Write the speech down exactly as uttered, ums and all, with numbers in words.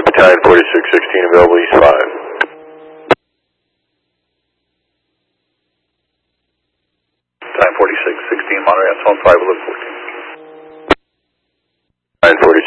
Battalion forty-six sixteen available East five. Battalion forty-six sixteen, Monterey on zone five, look fourteen. Battalion forty-six